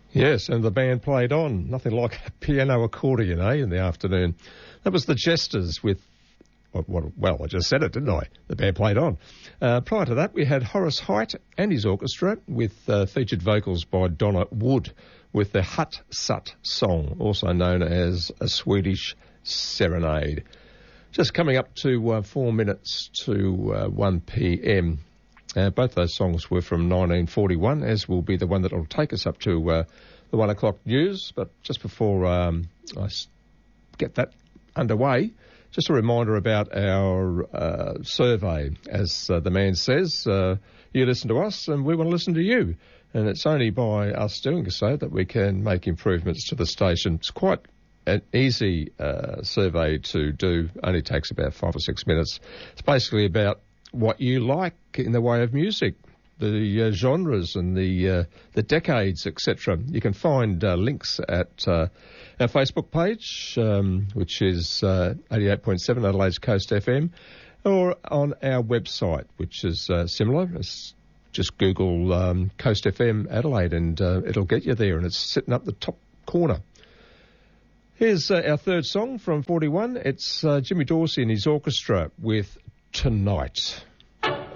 Yes, and the band played on. Nothing like a piano accordion, in the afternoon. That was the Jesters with, well, I just said it, didn't I? The band played on. Prior to that, we had Horace Heidt and his orchestra with featured vocals by Donna Wood with the Hut Sut song, also known as a Swedish serenade. Just coming up to 4 minutes to 1 p.m. Both those songs were from 1941, as will be the one that will take us up to the 1 o'clock news. But just before I get that underway, just a reminder about our survey. As the man says, you listen to us and we want to listen to you. And it's only by us doing so that we can make improvements to the station. It's quite an easy survey to do, only takes about 5 or 6 minutes. It's basically about what you like in the way of music, the genres and the decades, etc. You can find links at our Facebook page, which is 88.7 Adelaide's Coast FM, or on our website, which is similar. It's just Google Coast FM Adelaide and it'll get you there, and it's sitting up the top corner. Here's our third song from 41. It's Jimmy Dorsey and his orchestra with Tonight.